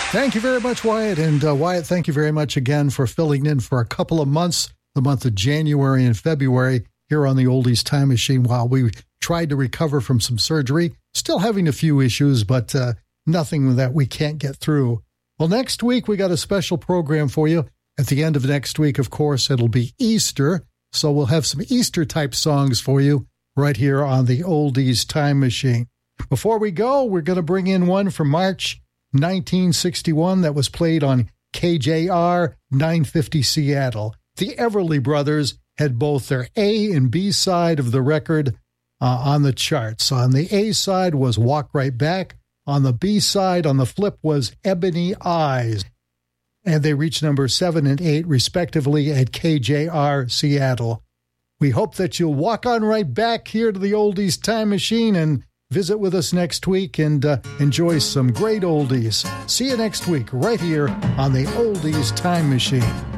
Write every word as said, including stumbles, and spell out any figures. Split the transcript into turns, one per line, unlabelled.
Thank you very much, Wyatt. And uh, Wyatt, thank you very much again for filling in for a couple of months, the month of January and February, here on the Oldies Time Machine while we tried to recover from some surgery. Still having a few issues, but uh, nothing that we can't get through. Well, next week, we got a special program for you. At the end of next week, of course, it'll be Easter. So we'll have some Easter-type songs for you right here on the Oldies Time Machine. Before we go, we're going to bring in one from March nineteen sixty-one that was played on K J R nine fifty Seattle. The Everly Brothers had both their A and B side of the record uh, on the charts. On the A side was Walk Right Back. On the B side, on the flip, was Ebony Eyes. And they reached number seven and eight, respectively, at K J R Seattle. We hope that you'll walk on right back here to the Oldies Time Machine and visit with us next week and uh, enjoy some great oldies. See you next week right here on the Oldies Time Machine.